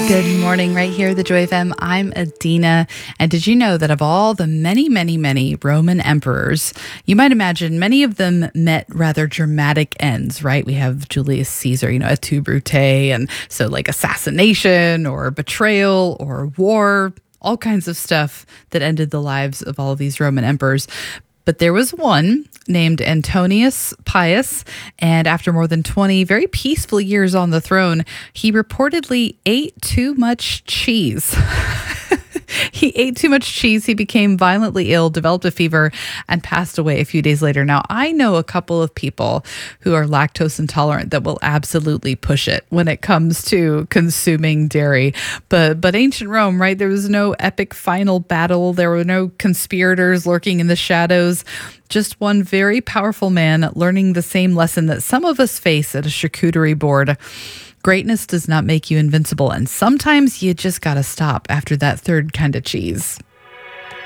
Good morning, right here, the Joy FM. I'm Adina. And did you know that of all the many, many, many Roman emperors, you might imagine many of them met rather dramatic ends, right? We have Julius Caesar, et tu, Brute, and so like assassination or betrayal or war, all kinds of stuff that ended the lives of all of these Roman emperors. But there was one named Antonius Pius, and after more than 20 very peaceful years on the throne, he reportedly ate too much cheese. He ate too much cheese. He became violently ill, developed a fever, and passed away a few days later. Now, I know a couple of people who are lactose intolerant that will absolutely push it when it comes to consuming dairy. But ancient Rome, right? There was no epic final battle. There were no conspirators lurking in the shadows. Just one very powerful man learning the same lesson that some of us face at a charcuterie board. Greatness does not make you invincible, and sometimes you just gotta stop after that third kind of cheese.